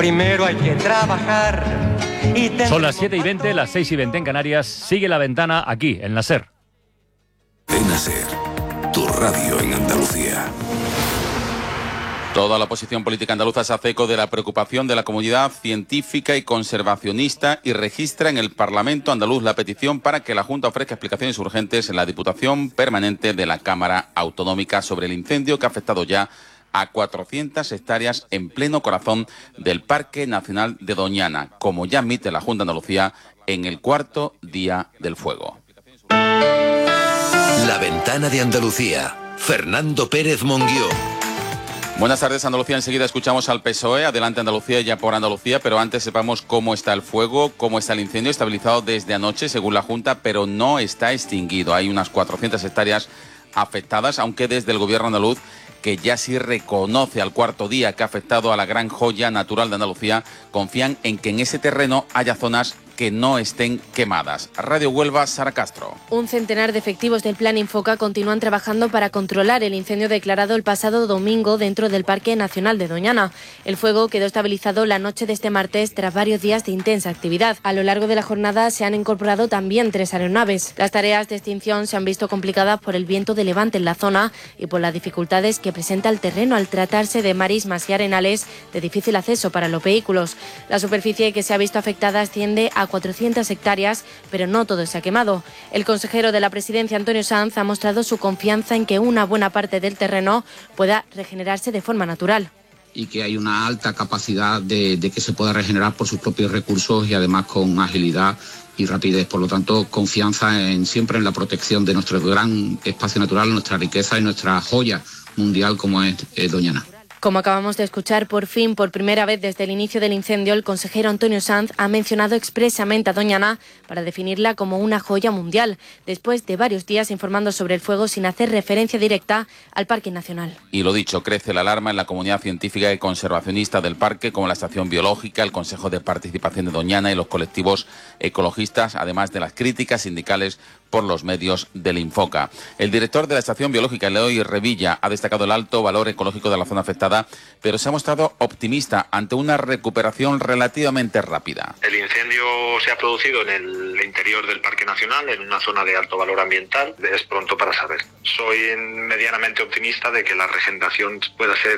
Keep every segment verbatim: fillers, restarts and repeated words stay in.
primero hay que trabajar. Y Son las siete y veinte, las seis y veinte en Canarias. Sigue La Ventana aquí, en la SER. En la SER, tu radio en Andalucía. Toda la oposición política andaluza se hace eco de la preocupación de la comunidad científica y conservacionista y registra en el Parlamento andaluz la petición para que la Junta ofrezca explicaciones urgentes en la Diputación Permanente de la Cámara Autonómica sobre el incendio que ha afectado ya a cuatrocientas hectáreas en pleno corazón del Parque Nacional de Doñana, como ya admite la Junta de Andalucía en el cuarto día del fuego. La Ventana de Andalucía. Fernando Pérez Monguió. Buenas tardes, Andalucía. Enseguida escuchamos al P S O E. Adelante, Andalucía, ya por Andalucía. Pero antes sepamos cómo está el fuego, cómo está el incendio, estabilizado desde anoche, según la Junta, pero no está extinguido. Hay unas cuatrocientas hectáreas afectadas, aunque desde el Gobierno andaluz, que ya sí reconoce al cuarto día que ha afectado a la gran joya natural de Andalucía, confían en que en ese terreno haya zonas que no estén quemadas. Radio Huelva, Sara Castro. Un centenar de efectivos del Plan Infoca continúan trabajando para controlar el incendio declarado el pasado domingo dentro del Parque Nacional de Doñana. El fuego quedó estabilizado la noche de este martes tras varios días de intensa actividad. A lo largo de la jornada se han incorporado también tres aeronaves. Las tareas de extinción se han visto complicadas por el viento de levante en la zona y por las dificultades que presenta el terreno al tratarse de marismas y arenales de difícil acceso para los vehículos. La superficie que se ha visto afectada asciende a cuatrocientas hectáreas, pero no todo se ha quemado. El consejero de la Presidencia, Antonio Sanz, ha mostrado su confianza en que una buena parte del terreno pueda regenerarse de forma natural. Y que hay una alta capacidad de, de que se pueda regenerar por sus propios recursos y además con agilidad y rapidez. Por lo tanto, confianza en siempre en la protección de nuestro gran espacio natural, nuestra riqueza y nuestra joya mundial como es eh, Doñana. Como acabamos de escuchar, por fin, por primera vez desde el inicio del incendio, el consejero Antonio Sanz ha mencionado expresamente a Doñana para definirla como una joya mundial, después de varios días informando sobre el fuego sin hacer referencia directa al Parque Nacional. Y lo dicho, crece la alarma en la comunidad científica y conservacionista del parque, como la Estación Biológica, el Consejo de Participación de Doñana y los colectivos ecologistas, además de las críticas sindicales por los medios del Infoca. El director de la Estación Biológica, Eloy Revilla, ha destacado el alto valor ecológico de la zona afectada, pero se ha mostrado optimista ante una recuperación relativamente rápida. El incendio se ha producido en el interior del Parque Nacional, en una zona de alto valor ambiental. Es pronto para saber. Soy medianamente optimista de que la regeneración pueda ser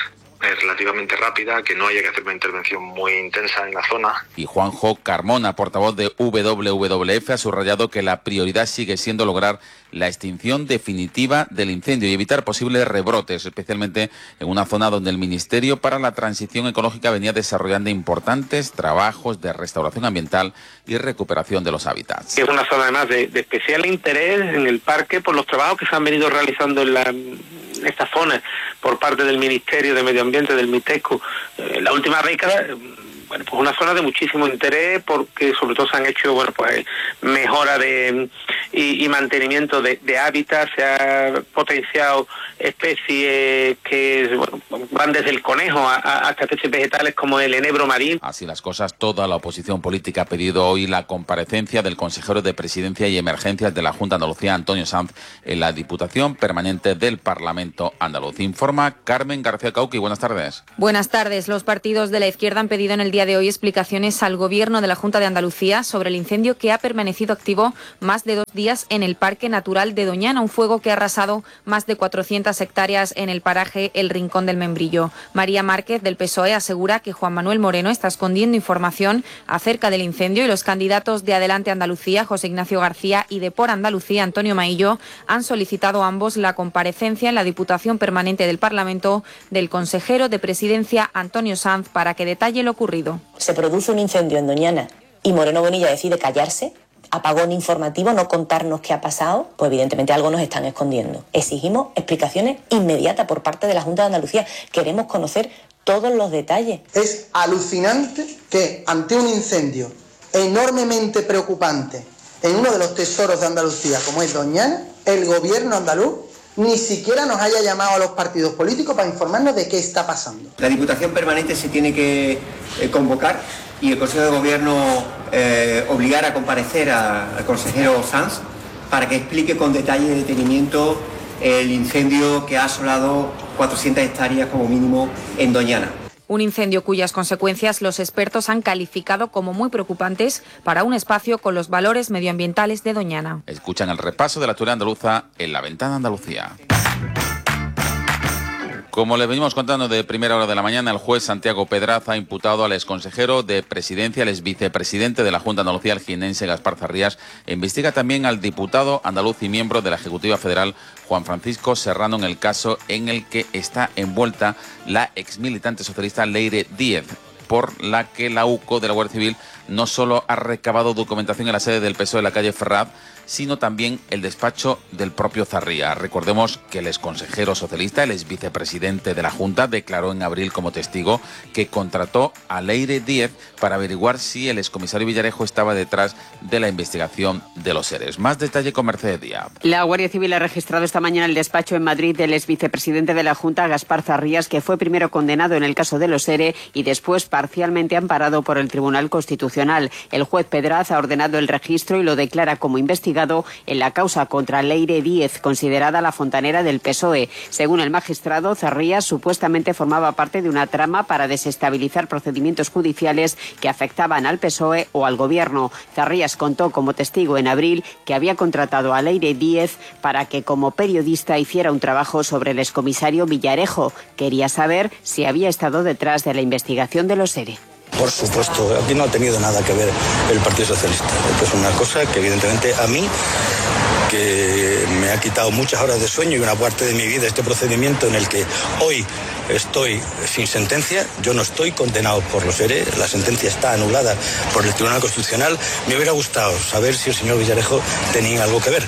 es relativamente rápida, que no haya que hacer una intervención muy intensa en la zona. Y Juanjo Carmona, portavoz de W W F, ha subrayado que la prioridad sigue siendo lograr la extinción definitiva del incendio y evitar posibles rebrotes, especialmente en una zona donde el Ministerio para la Transición Ecológica venía desarrollando importantes trabajos de restauración ambiental y recuperación de los hábitats. Es una zona además de, de especial interés en el parque por los trabajos que se han venido realizando en la en esta zona por parte del Ministerio de Medio Ambiente, del MITECO, en eh, la última década. Bueno, pues una zona de muchísimo interés porque sobre todo se han hecho, bueno, pues mejora de y, y mantenimiento de, de hábitat, se ha potenciado especies que bueno, van desde el conejo a, a, hasta especies vegetales como el enebro marín. Así las cosas, toda la oposición política ha pedido hoy la comparecencia del consejero de Presidencia y Emergencias de la Junta de Andalucía, Antonio Sanz, en la Diputación Permanente del Parlamento Andaluz. Informa Carmen García Cauqui. Buenas tardes. Buenas tardes. Los partidos de la izquierda han pedido en el día de hoy explicaciones al Gobierno de la Junta de Andalucía sobre el incendio que ha permanecido activo más de dos días en el Parque Natural de Doñana, un fuego que ha arrasado más de cuatrocientas hectáreas en el paraje El Rincón del Membrillo. María Márquez, del P S O E, asegura que Juan Manuel Moreno está escondiendo información acerca del incendio y los candidatos de Adelante Andalucía, José Ignacio García, y de Por Andalucía, Antonio Maillo, han solicitado ambos la comparecencia en la Diputación Permanente del Parlamento del consejero de Presidencia, Antonio Sanz, para que detalle lo ocurrido. Se produce un incendio en Doñana y Moreno Bonilla decide callarse, apagón informativo, no contarnos qué ha pasado, pues evidentemente algo nos están escondiendo. Exigimos explicaciones inmediatas por parte de la Junta de Andalucía. Queremos conocer todos los detalles. Es alucinante que ante un incendio enormemente preocupante en uno de los tesoros de Andalucía, como es Doñana, el gobierno andaluz ni siquiera nos haya llamado a los partidos políticos para informarnos de qué está pasando. La Diputación Permanente se tiene que eh, convocar y el Consejo de Gobierno eh, obligar a comparecer a, al consejero Sanz para que explique con detalle y detenimiento el incendio que ha asolado cuatrocientas hectáreas como mínimo en Doñana. Un incendio cuyas consecuencias los expertos han calificado como muy preocupantes para un espacio con los valores medioambientales de Doñana. Escuchan el repaso de la actualidad andaluza en La Ventana Andalucía. Como le venimos contando de primera hora de la mañana, el juez Santiago Pedraz ha imputado al exconsejero de Presidencia, el exvicepresidente de la Junta de Andalucía, el jienense Gaspar Zarrías, e investiga también al diputado andaluz y miembro de la Ejecutiva Federal, Juan Francisco Serrano, en el caso en el que está envuelta la exmilitante socialista Leire Díez, por la que la U C O de la Guardia Civil no solo ha recabado documentación en la sede del P S O E en la calle Ferraz, sino también el despacho del propio Zarrías. Recordemos que el exconsejero socialista, el exvicepresidente de la Junta, declaró en abril como testigo que contrató a Leire Díez para averiguar si el excomisario Villarejo estaba detrás de la investigación de los ERES. Más detalle con Mercedes Díaz. La Guardia Civil ha registrado esta mañana el despacho en Madrid del exvicepresidente de la Junta, Gaspar Zarrías, que fue primero condenado en el caso de los ERE y después parcialmente amparado por el Tribunal Constitucional. El juez Pedraz ha ordenado el registro y lo declara como investigado en la causa contra Leire Díez, considerada la fontanera del P S O E. Según el magistrado, Zarrías supuestamente formaba parte de una trama para desestabilizar procedimientos judiciales que afectaban al P S O E o al Gobierno. Zarrías contó como testigo en abril que había contratado a Leire Díez para que como periodista hiciera un trabajo sobre el excomisario Villarejo. Quería saber si había estado detrás de la investigación de los ERE. Por supuesto, aquí no ha tenido nada que ver el Partido Socialista. Esto es una cosa que evidentemente a mí, que me ha quitado muchas horas de sueño y una parte de mi vida, este procedimiento en el que hoy estoy sin sentencia, yo no estoy condenado por los ERE, la sentencia está anulada por el Tribunal Constitucional. Me hubiera gustado saber si el señor Villarejo tenía algo que ver.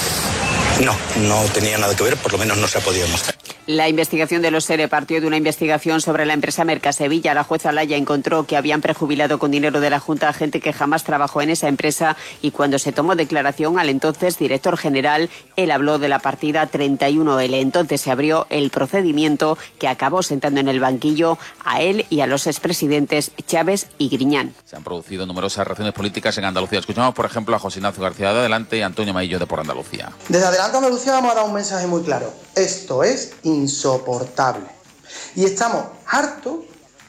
No, no tenía nada que ver, por lo menos no se ha podido mostrar. La investigación de los ERE partió de una investigación sobre la empresa Mercasevilla. La jueza Laya encontró que habían prejubilado con dinero de la Junta a gente que jamás trabajó en esa empresa y cuando se tomó declaración al entonces director general, él habló de la partida treinta y uno ele. Entonces se abrió el procedimiento que acabó sentando en el banquillo a él y a los expresidentes Chávez y Griñán. Se han producido numerosas reacciones políticas en Andalucía. Escuchamos, por ejemplo, a José Ignacio García de Adelante y Antonio Maillo de Por Andalucía. Desde Adelante Andalucía vamos a dar un mensaje muy claro. Esto es insoportable. Y estamos hartos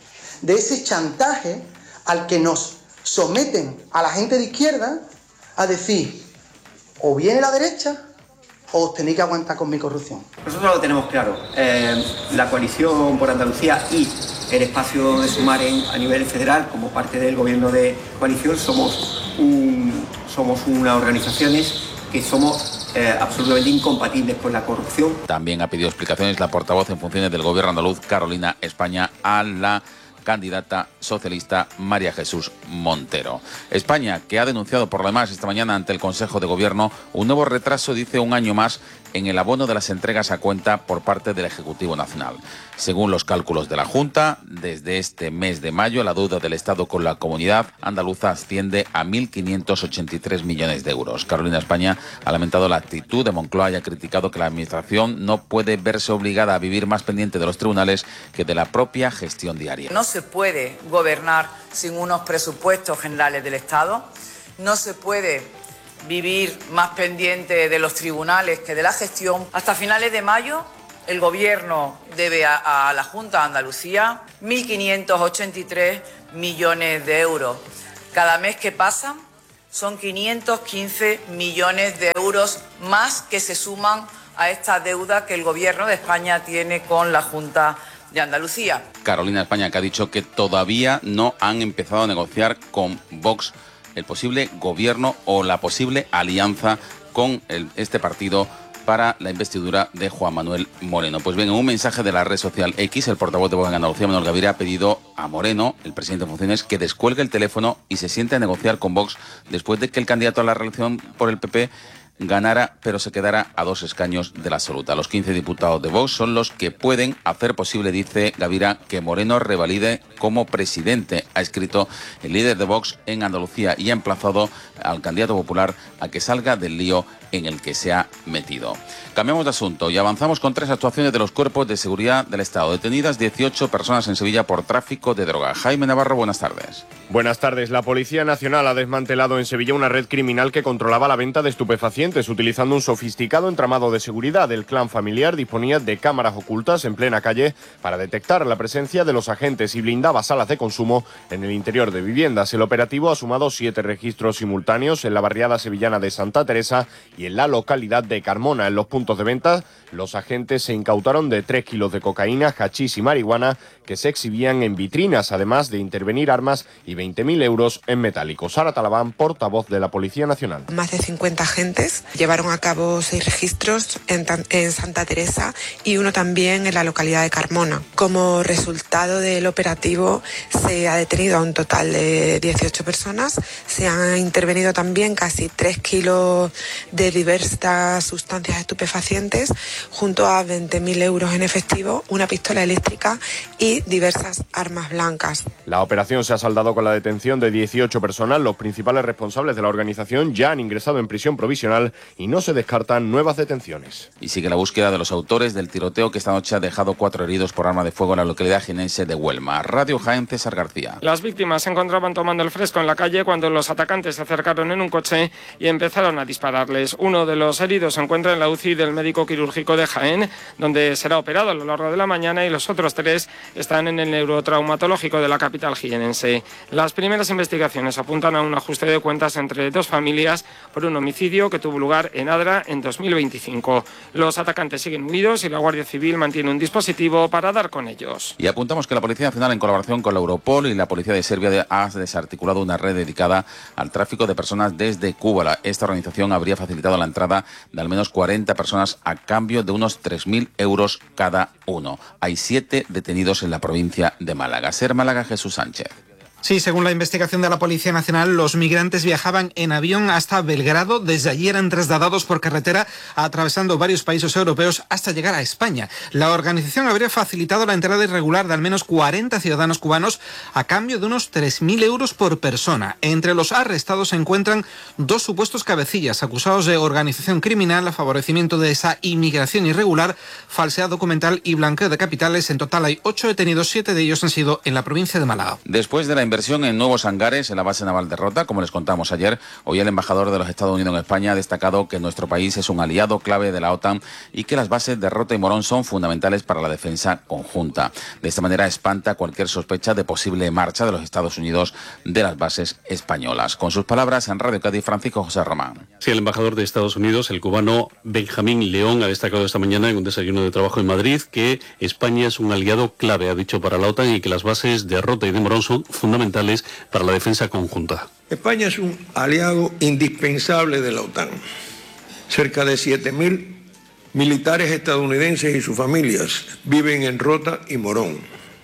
de ese chantaje al que nos someten a la gente de izquierda a decir, o viene la derecha o os tenéis que aguantar con mi corrupción. Nosotros lo tenemos claro. Eh, la coalición por Andalucía y el espacio de Sumar en, a nivel federal, como parte del gobierno de coalición, somos, un, somos unas organizaciones que somos Eh, absolutamente incompatibles con la corrupción. También ha pedido explicaciones la portavoz en funciones del gobierno andaluz, Carolina España, a la candidata socialista María Jesús Montero. España, que ha denunciado por lo demás esta mañana ante el Consejo de Gobierno un nuevo retraso, dice, un año más en el abono de las entregas a cuenta por parte del Ejecutivo Nacional. Según los cálculos de la Junta, desde este mes de mayo la deuda del Estado con la comunidad andaluza asciende a mil quinientos ochenta y tres millones de euros. Carolina España ha lamentado la actitud de Moncloa y ha criticado que la Administración no puede verse obligada a vivir más pendiente de los tribunales que de la propia gestión diaria. No se puede gobernar sin unos presupuestos generales del Estado, no se puede vivir más pendiente de los tribunales que de la gestión. Hasta finales de mayo el Gobierno debe a, a la Junta de Andalucía mil quinientos ochenta y tres millones de euros. Cada mes que pasa son quinientos quince millones de euros más que se suman a esta deuda que el Gobierno de España tiene con la Junta de Andalucía. Carolina España, que ha dicho que todavía no han empezado a negociar con Vox el posible gobierno o la posible alianza con el, este partido para la investidura de Juan Manuel Moreno. Pues bien, en un mensaje de la red social X, el portavoz de Vox en Andalucía, Manuel Gaviria, ha pedido a Moreno, el presidente en funciones, que descuelgue el teléfono y se siente a negociar con Vox después de que el candidato a la reelección por el P P ganara, pero se quedara a dos escaños de la absoluta. Los quince diputados de Vox son los que pueden hacer posible, dice Gaviria, que Moreno revalide como presidente. Ha escrito el líder de Vox en Andalucía y ha emplazado al candidato popular a que salga del lío en el que se ha metido. Cambiamos de asunto y avanzamos con tres actuaciones de los cuerpos de seguridad del Estado. Detenidas dieciocho personas en Sevilla por tráfico de droga. Jaime Navarro, buenas tardes. Buenas tardes. La Policía Nacional ha desmantelado en Sevilla una red criminal que controlaba la venta de estupefacientes pacientes utilizando un sofisticado entramado de seguridad. El clan familiar disponía de cámaras ocultas en plena calle para detectar la presencia de los agentes y blindaba salas de consumo en el interior de viviendas. El operativo ha sumado siete registros simultáneos en la barriada sevillana de Santa Teresa y en la localidad de Carmona. En los puntos de venta, los agentes se incautaron de tres kilos de cocaína, hachís y marihuana que se exhibían en vitrinas, además de intervenir armas y veinte mil euros en metálicos. Sara Talabán, portavoz de la Policía Nacional. Más de cincuenta agentes llevaron a cabo seis registros en, en Santa Teresa y uno también en la localidad de Carmona. Como resultado del operativo se ha detenido a un total de dieciocho personas. Se han intervenido también casi tres kilos de diversas sustancias estupefacientes, junto a veinte mil euros en efectivo, una pistola eléctrica y diversas armas blancas. La operación se ha saldado con la detención de dieciocho personas. Los principales responsables de la organización ya han ingresado en prisión provisional y no se descartan nuevas detenciones. Y sigue la búsqueda de los autores del tiroteo que esta noche ha dejado cuatro heridos por arma de fuego en la localidad jienense de Huelma. Radio Jaén, César García. Las víctimas se encontraban tomando el fresco en la calle cuando los atacantes se acercaron en un coche y empezaron a dispararles. Uno de los heridos se encuentra en la U C I del médico quirúrgico de Jaén, donde será operado a lo largo de la mañana, y los otros tres están en el neurotraumatológico de la capital jienense. Las primeras investigaciones apuntan a un ajuste de cuentas entre dos familias por un homicidio que tuvo lugar en Adra en dos mil veinticinco. Los atacantes siguen unidos y la Guardia Civil mantiene un dispositivo para dar con ellos. Y apuntamos que la Policía Nacional, en colaboración con la Europol y la Policía de Serbia, ha desarticulado una red dedicada al tráfico de personas desde Cuba. Esta organización habría facilitado la entrada de al menos cuarenta personas a cambio de unos tres mil euros cada uno. Hay siete detenidos en la provincia de Málaga. Ser Málaga, Jesús Sánchez. Sí, según la investigación de la Policía Nacional, los migrantes viajaban en avión hasta Belgrado. Desde allí eran trasladados por carretera, atravesando varios países europeos hasta llegar a España. La organización habría facilitado la entrada irregular de al menos cuarenta ciudadanos cubanos a cambio de unos tres mil euros por persona. Entre los arrestados se encuentran dos supuestos cabecillas acusados de organización criminal, favorecimiento de esa inmigración irregular, falsedad documental y blanqueo de capitales. En total hay ocho detenidos, siete de ellos han sido en la provincia de Málaga. Después de la inversión en nuevos hangares en la base naval de Rota, como les contamos ayer, hoy el embajador de los Estados Unidos en España ha destacado que nuestro país es un aliado clave de la OTAN y que las bases de Rota y Morón son fundamentales para la defensa conjunta. De esta manera espanta cualquier sospecha de posible marcha de los Estados Unidos de las bases españolas. Con sus palabras en Radio Cádiz, Francisco José Román. Sí, el embajador de Estados Unidos, el cubano Benjamín León, ha destacado esta mañana en un desayuno de trabajo en Madrid que España es un aliado clave, ha dicho, para la OTAN y que las bases de Rota y de Morón son fundamentales para la defensa conjunta. España es un aliado indispensable de la OTAN. Cerca de siete mil militares estadounidenses y sus familias viven en Rota y Morón,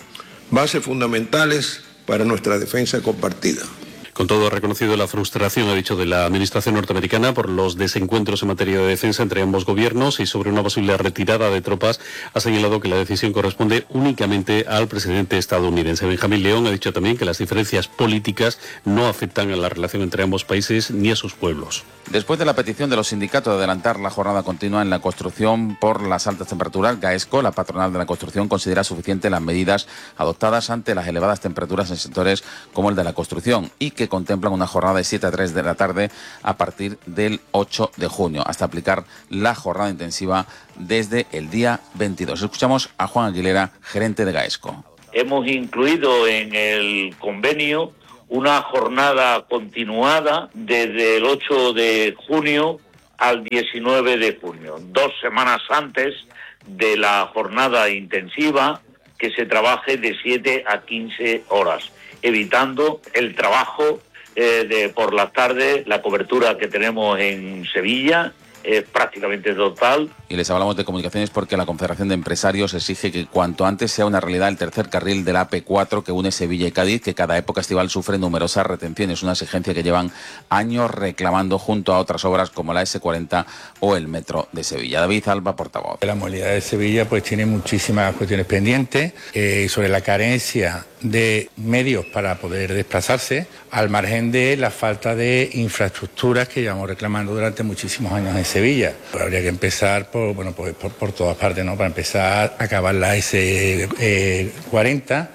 bases fundamentales para nuestra defensa compartida. Con todo, ha reconocido la frustración, ha dicho, de la administración norteamericana por los desencuentros en materia de defensa entre ambos gobiernos y sobre una posible retirada de tropas ha señalado que la decisión corresponde únicamente al presidente estadounidense. Benjamín León ha dicho también que las diferencias políticas no afectan a la relación entre ambos países ni a sus pueblos. Después de la petición de los sindicatos de adelantar la jornada continua en la construcción por las altas temperaturas, Gaesco, la patronal de la construcción, considera suficiente las medidas adoptadas ante las elevadas temperaturas en sectores como el de la construcción y que contemplan una jornada de siete a tres de la tarde a partir del ocho de junio, hasta aplicar la jornada intensiva desde el día veintidós. Escuchamos a Juan Aguilera, gerente de Gaesco. Hemos incluido en el convenio una jornada continuada desde el ocho de junio al diecinueve de junio, dos semanas antes de la jornada intensiva, que se trabaje de siete a quince horas, evitando el trabajo eh, de por la tarde. La cobertura que tenemos en Sevilla es prácticamente total. Y les hablamos de comunicaciones porque la Confederación de Empresarios exige que cuanto antes sea una realidad el tercer carril de la A P cuatro que une Sevilla y Cádiz, que cada época estival sufre numerosas retenciones, una exigencia que llevan años reclamando junto a otras obras como la ese cuarenta o el metro de Sevilla. David Alba, portavoz. La movilidad de Sevilla pues tiene muchísimas cuestiones pendientes eh, sobre la carencia de medios para poder desplazarse, al margen de la falta de infraestructuras que llevamos reclamando durante muchísimos años en Sevilla. Pero habría que empezar por, bueno, por, por, por todas partes, ¿no? Para empezar a acabar la ese cuarenta,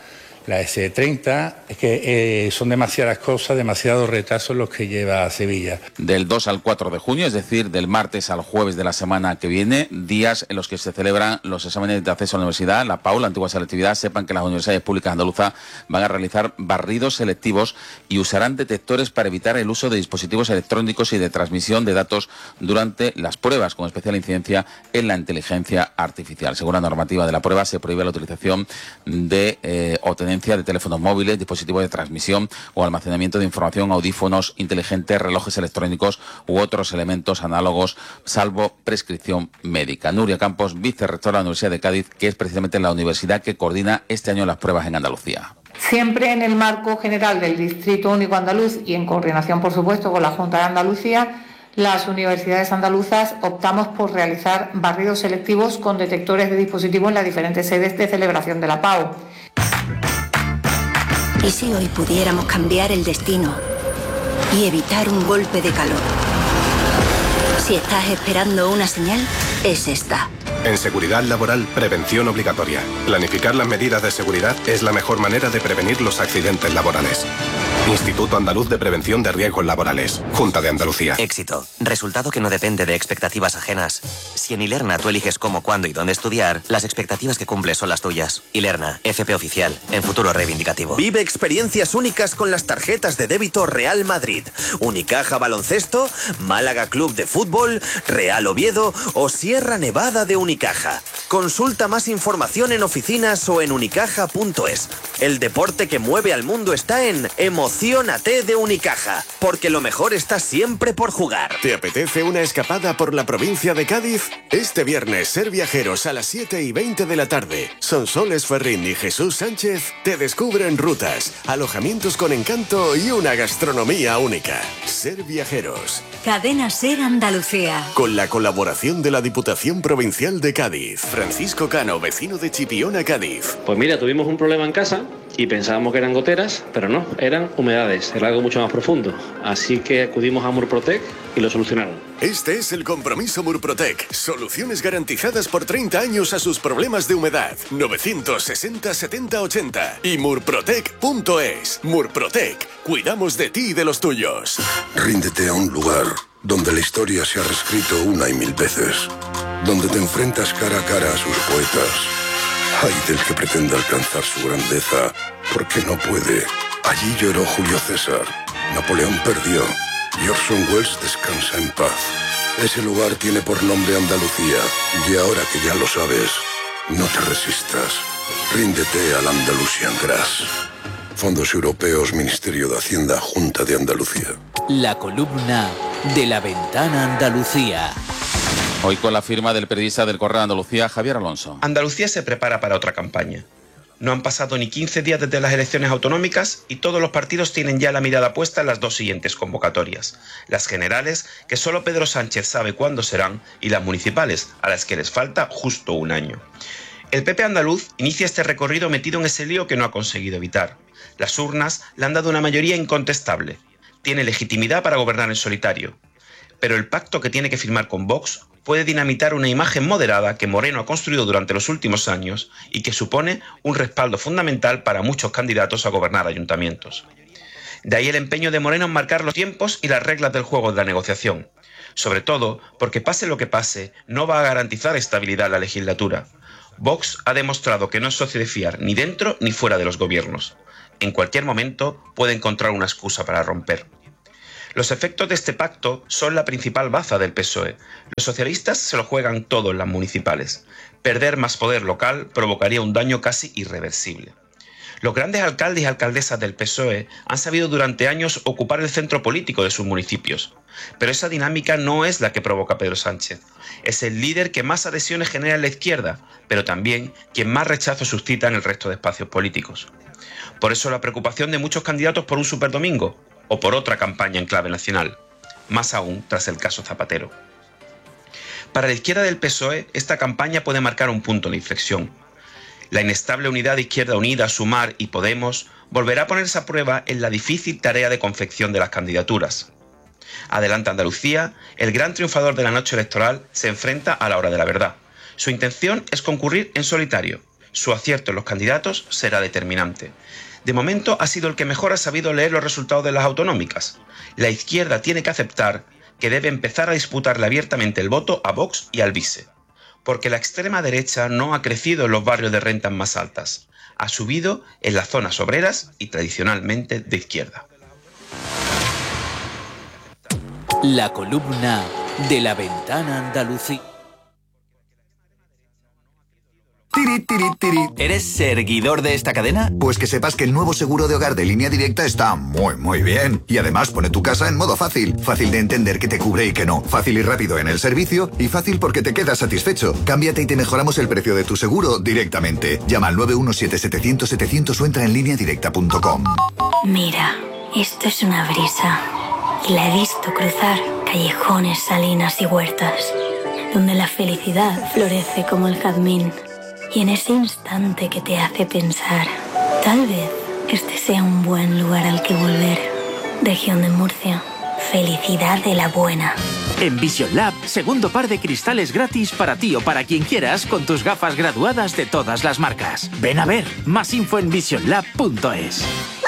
la ese treinta, es que eh, son demasiadas cosas, demasiados retrasos los que lleva a Sevilla. Del dos al cuatro de junio, es decir, del martes al jueves de la semana que viene, días en los que se celebran los exámenes de acceso a la universidad, la P A U, la antigua selectividad. Sepan que las universidades públicas andaluzas van a realizar barridos selectivos y usarán detectores para evitar el uso de dispositivos electrónicos y de transmisión de datos durante las pruebas, con especial incidencia en la inteligencia artificial. Según la normativa de la prueba, se prohíbe la utilización de eh, o tenencia de teléfonos móviles, dispositivos de transmisión o almacenamiento de información, audífonos inteligentes, relojes electrónicos u otros elementos análogos, salvo prescripción médica. Nuria Campos, vicerrectora de la Universidad de Cádiz, que es precisamente la universidad que coordina este año las pruebas en Andalucía. Siempre en el marco general del Distrito Único Andaluz y en coordinación, por supuesto, con la Junta de Andalucía, las universidades andaluzas optamos por realizar barridos selectivos con detectores de dispositivos en las diferentes sedes de celebración de la P A U. ¿Y si hoy pudiéramos cambiar el destino y evitar un golpe de calor? Si estás esperando una señal, es esta. En seguridad laboral, prevención obligatoria. Planificar las medidas de seguridad es la mejor manera de prevenir los accidentes laborales. Instituto Andaluz de Prevención de Riesgos Laborales. Junta de Andalucía. Éxito. Resultado que no depende de expectativas ajenas. Si en Ilerna tú eliges cómo, cuándo y dónde estudiar, las expectativas que cumples son las tuyas. Ilerna, F P oficial, en futuro reivindicativo. Vive experiencias únicas con las tarjetas de débito Real Madrid, Unicaja Baloncesto, Málaga Club de Fútbol, Real Oviedo o Sierra Nevada de Unicaja. Consulta más información en oficinas o en unicaja punto es. El deporte que mueve al mundo está en Emociónate de Unicaja, porque lo mejor está siempre por jugar. ¿Te apetece una escapada por la provincia de Cádiz? Este viernes, Ser Viajeros a las siete y veinte de la tarde. Sonsoles Ferrín y Jesús Sánchez te descubren rutas, alojamientos con encanto y una gastronomía única. Ser Viajeros. Cadena Ser Andalucía. Con la colaboración de la Diputación Provincial de Cádiz. Francisco Cano, vecino de Chipiona, Cádiz. Pues mira, tuvimos un problema en casa y pensábamos que eran goteras, pero no, eran humedades, era algo mucho más profundo. Así que acudimos a Murprotec y lo solucionaron. Este es el compromiso Murprotec. Soluciones garantizadas por treinta años a sus problemas de humedad. novecientos sesenta setenta ochenta y murprotec punto es. Murprotec. Cuidamos de ti y de los tuyos. Ríndete a un lugar donde la historia se ha reescrito una y mil veces. Donde te enfrentas cara a cara a sus poetas. Ay del que pretenda alcanzar su grandeza, porque no puede. Allí lloró Julio César. Napoleón perdió. Y Orson Welles descansa en paz. Ese lugar tiene por nombre Andalucía. Y ahora que ya lo sabes, no te resistas. Ríndete al Andalusian Grass. Fondos Europeos, Ministerio de Hacienda, Junta de Andalucía. La columna de La Ventana Andalucía. Hoy con la firma del periodista del Correo de Andalucía, Javier Alonso. Andalucía se prepara para otra campaña. No han pasado ni quince días desde las elecciones autonómicas y todos los partidos tienen ya la mirada puesta en las dos siguientes convocatorias. Las generales, que solo Pedro Sánchez sabe cuándo serán, y las municipales, a las que les falta justo un año. El P P andaluz inicia este recorrido metido en ese lío que no ha conseguido evitar. Las urnas le han dado una mayoría incontestable. Tiene legitimidad para gobernar en solitario. Pero el pacto que tiene que firmar con Vox puede dinamitar una imagen moderada que Moreno ha construido durante los últimos años y que supone un respaldo fundamental para muchos candidatos a gobernar ayuntamientos. De ahí el empeño de Moreno en marcar los tiempos y las reglas del juego de la negociación. Sobre todo porque pase lo que pase, no va a garantizar estabilidad en la legislatura. Vox ha demostrado que no es socio de fiar ni dentro ni fuera de los gobiernos. En cualquier momento puede encontrar una excusa para romper. Los efectos de este pacto son la principal baza del P S O E. Los socialistas se lo juegan todo en las municipales. Perder más poder local provocaría un daño casi irreversible. Los grandes alcaldes y alcaldesas del P S O E han sabido durante años ocupar el centro político de sus municipios. Pero esa dinámica no es la que provoca Pedro Sánchez. Es el líder que más adhesiones genera en la izquierda, pero también quien más rechazo suscita en el resto de espacios políticos. Por eso la preocupación de muchos candidatos por un superdomingo, o por otra campaña en clave nacional, más aún tras el caso Zapatero. Para la izquierda del P S O E, esta campaña puede marcar un punto de inflexión. La inestable unidad de Izquierda Unida, Sumar y Podemos volverá a ponerse a prueba en la difícil tarea de confección de las candidaturas. Adelante Andalucía, el gran triunfador de la noche electoral, se enfrenta a la hora de la verdad. Su intención es concurrir en solitario. Su acierto en los candidatos será determinante. De momento ha sido el que mejor ha sabido leer los resultados de las autonómicas. La izquierda tiene que aceptar que debe empezar a disputarle abiertamente el voto a Vox y al P S E, porque la extrema derecha no ha crecido en los barrios de rentas más altas, ha subido en las zonas obreras y tradicionalmente de izquierda. La columna de La Ventana Andalucía. Tiri, tiri, tiri. ¿Eres seguidor de esta cadena? Pues que sepas que el nuevo seguro de hogar de Línea Directa está muy, muy bien. Y además pone tu casa en modo fácil. Fácil de entender que te cubre y que no. Fácil y rápido en el servicio. Y fácil porque te quedas satisfecho. Cámbiate y te mejoramos el precio de tu seguro directamente. Llama al nueve uno siete, setecientos, setecientos o entra en línea directa punto com. Mira, esto es una brisa. Y la he visto cruzar callejones, salinas y huertas, donde la felicidad florece como el jazmín. Y en ese instante que te hace pensar, tal vez este sea un buen lugar al que volver. Región de Murcia, felicidad de la buena. En Vision Lab, segundo par de cristales gratis para ti o para quien quieras con tus gafas graduadas de todas las marcas. Ven a ver, más info en vision lab punto es.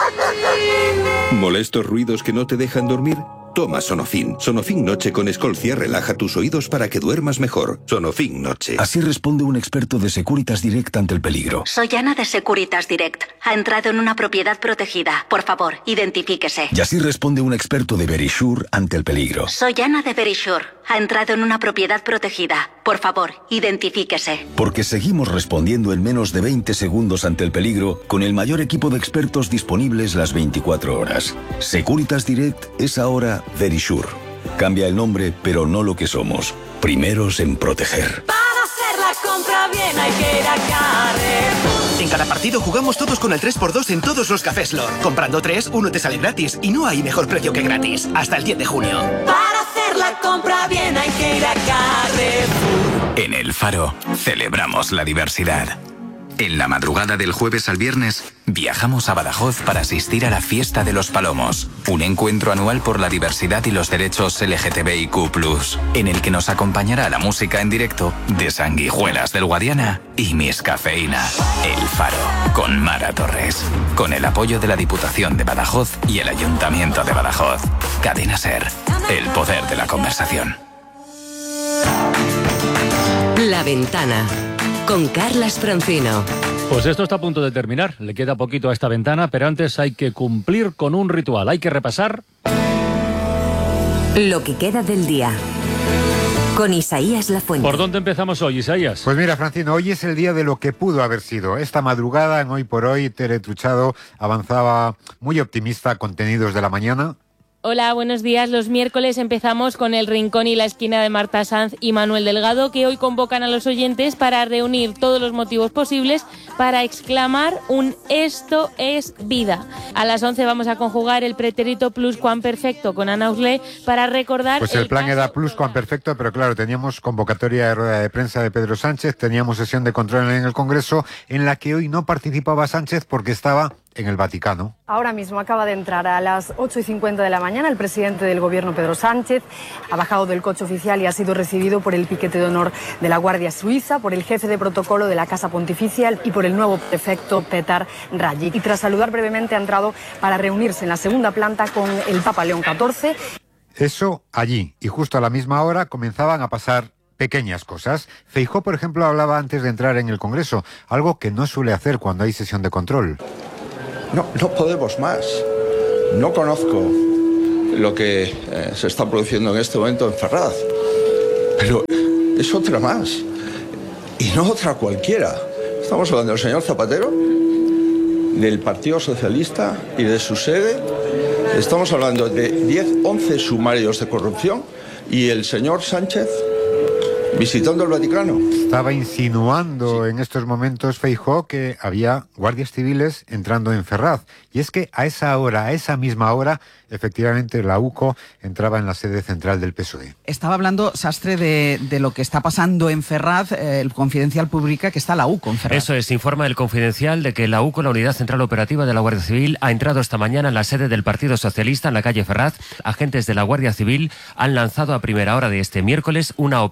¿Molestos ruidos que no te dejan dormir? Toma Sonofin. Sonofin Noche con Escolcia relaja tus oídos para que duermas mejor. Sonofin Noche. Así responde un experto de Securitas Direct ante el peligro. Soy Ana de Securitas Direct. Ha entrado en una propiedad protegida. Por favor, identifíquese. Y así responde un experto de Verisure ante el peligro. Soy Ana de Verisure. Ha entrado en una propiedad protegida. Por favor, identifíquese. Porque seguimos respondiendo en menos de veinte segundos ante el peligro con el mayor equipo de expertos disponibles las veinticuatro horas. Securitas Direct es ahora Verisure. Cambia el nombre, pero no lo que somos. Primeros en proteger. Para hacer la compra bien hay que ir a Carrefour. En cada partido jugamos todos con el tres por dos en todos los cafés Lor. Comprando tres, uno te sale gratis. Y no hay mejor precio que gratis. Hasta el diez de junio. Para hacer la compra bien hay que ir a Carrefour. En El Faro celebramos la diversidad. En la madrugada del jueves al viernes, viajamos a Badajoz para asistir a la Fiesta de los Palomos, un encuentro anual por la diversidad y los derechos L G T B I Q plus, en el que nos acompañará la música en directo de Sanguijuelas del Guadiana y Miss Cafeína. El Faro, con Mara Torres, con el apoyo de la Diputación de Badajoz y el Ayuntamiento de Badajoz. Cadena SER, el poder de la conversación. La Ventana, con Carlas Francino. Pues esto está a punto de terminar. Le queda poquito a esta ventana, pero antes hay que cumplir con un ritual. Hay que repasar lo que queda del día. Con Isaías Lafuente. ¿Por dónde empezamos hoy, Isaías? Pues mira, Francino, hoy es el día de lo que pudo haber sido. Esta madrugada, en Hoy por Hoy, Tere Truchado avanzaba muy optimista, contenidos de la mañana. Hola, buenos días. Los miércoles empezamos con El Rincón y la Esquina de Marta Sanz y Manuel Delgado, que hoy convocan a los oyentes para reunir todos los motivos posibles para exclamar un «Esto es vida». A las once vamos a conjugar el pretérito pluscuamperfecto con Ana Uslé para recordar... Pues el, el plan caso... era pluscuamperfecto, pero claro, teníamos convocatoria de rueda de prensa de Pedro Sánchez, teníamos sesión de control en el Congreso, en la que hoy no participaba Sánchez porque estaba en el Vaticano. Ahora mismo acaba de entrar a las ocho y cincuenta de la mañana el presidente del Gobierno, Pedro Sánchez. Ha bajado del coche oficial y ha sido recibido por el piquete de honor de la Guardia Suiza, por el jefe de protocolo de la Casa Pontificia y por el nuevo prefecto Petar Raggi. Y tras saludar brevemente ha entrado para reunirse en la segunda planta con el Papa León catorce. Eso allí, y justo a la misma hora comenzaban a pasar pequeñas cosas. Feijóo, por ejemplo, hablaba antes de entrar en el Congreso, algo que no suele hacer cuando hay sesión de control. No, no podemos más. No conozco lo que eh, se está produciendo en este momento en Ferraz, pero es otra más, y no otra cualquiera. Estamos hablando del señor Zapatero, del Partido Socialista y de su sede. Estamos hablando de diez, once sumarios de corrupción y el señor Sánchez visitando el Vaticano. Estaba insinuando sí. en estos momentos Feijóo que había guardias civiles entrando en Ferraz. Y es que a esa hora, a esa misma hora, efectivamente la U C O entraba en la sede central del P S O E. Estaba hablando, Sastre, de, de lo que está pasando en Ferraz. Eh, el Confidencial publica que está la U C O en Ferraz. Eso es, informa el Confidencial de que la U C O, la Unidad Central Operativa de la Guardia Civil, ha entrado esta mañana en la sede del Partido Socialista en la calle Ferraz. Agentes de la Guardia Civil han lanzado a primera hora de este miércoles una operación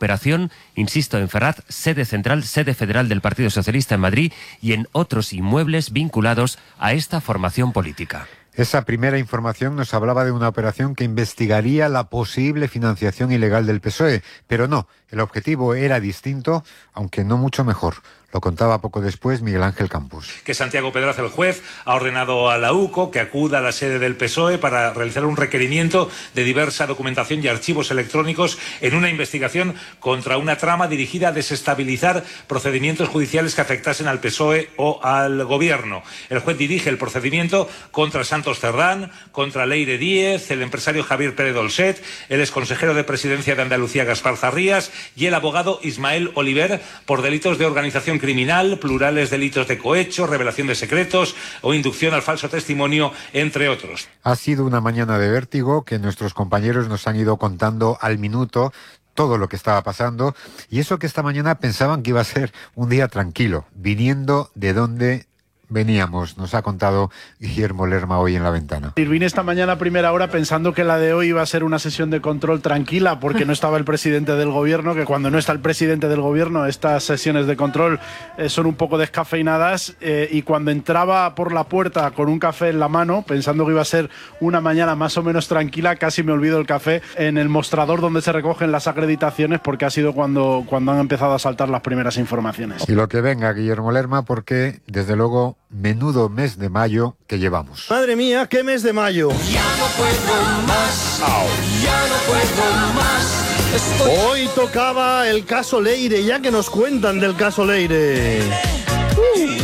Moncloa, insisto, en Ferraz, sede central, sede federal del Partido Socialista en Madrid, y en otros inmuebles vinculados a esta formación política. Esa primera información nos hablaba de una operación que investigaría la posible financiación ilegal del P S O E, pero no, el objetivo era distinto, aunque no mucho mejor. Lo contaba poco después Miguel Ángel Campos. Que Santiago Pedraza, el juez, ha ordenado a la U C O que acuda a la sede del P S O E para realizar un requerimiento de diversa documentación y archivos electrónicos en una investigación contra una trama dirigida a desestabilizar procedimientos judiciales que afectasen al P S O E o al Gobierno. El juez dirige el procedimiento contra Santos Cerdán, contra Leire Díez, el empresario Javier Pérez Dolcet, el exconsejero de Presidencia de Andalucía Gaspar Zarrías y el abogado Ismael Oliver por delitos de organización criminal, plurales delitos de cohecho, revelación de secretos o inducción al falso testimonio, entre otros. Ha sido una mañana de vértigo que nuestros compañeros nos han ido contando al minuto todo lo que estaba pasando, y eso que esta mañana pensaban que iba a ser un día tranquilo, viniendo de donde veníamos, nos ha contado Guillermo Lerma hoy en La Ventana. Vine esta mañana a primera hora pensando que la de hoy iba a ser una sesión de control tranquila porque no estaba el presidente del gobierno, que cuando no está el presidente del gobierno estas sesiones de control eh, son un poco descafeinadas, eh, y cuando entraba por la puerta con un café en la mano pensando que iba a ser una mañana más o menos tranquila, casi me olvido el café en el mostrador donde se recogen las acreditaciones, porque ha sido cuando, cuando han empezado a saltar las primeras informaciones. Y lo que venga, Guillermo Lerma, porque desde luego menudo mes de mayo que llevamos. Madre mía, qué mes de mayo. Ya no puedo más. Ya no puedo más. Estoy... Hoy tocaba el caso Leire, ya que nos cuentan del caso Leire. Uh.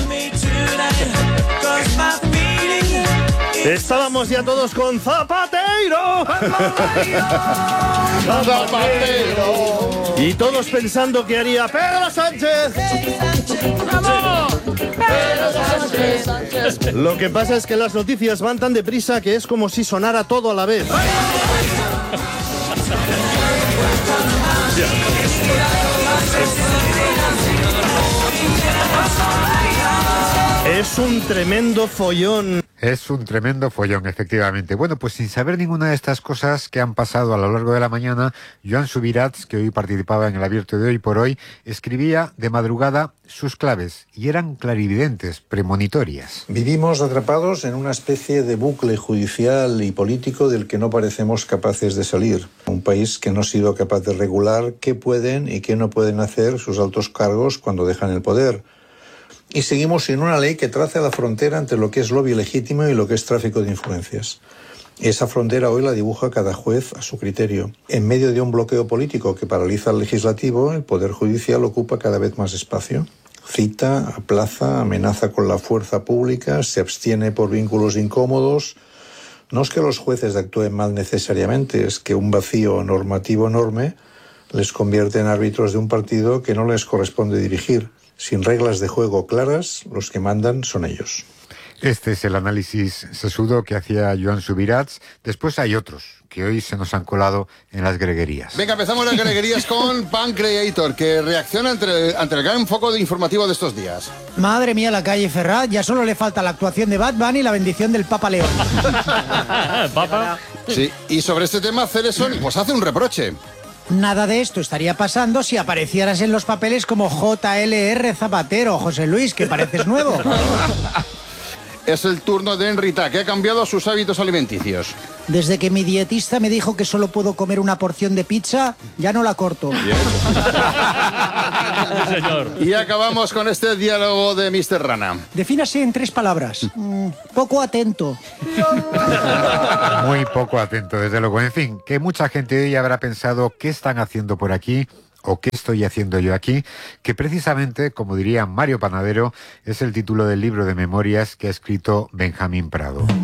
Estábamos ya todos con Zapatero. Zapatero. Y todos pensando que haría Pedro Sánchez. ¡Vamos! Pedro Sánchez. Lo que pasa es que las noticias van tan deprisa que es como si sonara todo a la vez. Es un tremendo follón. Es un tremendo follón, efectivamente. Bueno, pues sin saber ninguna de estas cosas que han pasado a lo largo de la mañana, Joan Subirats, que hoy participaba en el abierto de Hoy por Hoy, escribía de madrugada sus claves, y eran clarividentes, premonitorias. Vivimos atrapados en una especie de bucle judicial y político del que no parecemos capaces de salir. Un país que no ha sido capaz de regular qué pueden y qué no pueden hacer sus altos cargos cuando dejan el poder. Y seguimos sin una ley que trace la frontera entre lo que es lobby legítimo y lo que es tráfico de influencias. Esa frontera hoy la dibuja cada juez a su criterio. En medio de un bloqueo político que paraliza al legislativo, el Poder Judicial ocupa cada vez más espacio. Cita, aplaza, amenaza con la fuerza pública, se abstiene por vínculos incómodos. No es que los jueces actúen mal necesariamente, es que un vacío normativo enorme les convierte en árbitros de un partido que no les corresponde dirigir. Sin reglas de juego claras, los que mandan son ellos. Este es el análisis sesudo que hacía Joan Subirats. Después hay otros que hoy se nos han colado en las greguerías. Venga, empezamos las greguerías con Pancreator, que reacciona ante, ante el gran foco de informativo de estos días. Madre mía, la calle Ferraz, ya solo le falta la actuación de Batman y la bendición del Papa León. ¿Papa? Sí, y sobre este tema, Cereson pues hace un reproche. Nada de esto estaría pasando si aparecieras en los papeles como J L R Zapatero, José Luis, que pareces nuevo. Es el turno de Enrita, que ha cambiado sus hábitos alimenticios. Desde que mi dietista me dijo que solo puedo comer una porción de pizza, ya no la corto. Y acabamos con este diálogo de mister Rana. Defínase en tres palabras. Mm, poco atento. Muy poco atento, desde luego. En fin, que mucha gente hoy habrá pensado qué están haciendo por aquí o qué estoy haciendo yo aquí, que precisamente, como diría Mario Panadero, es el título del libro de memorias que ha escrito Benjamín Prado.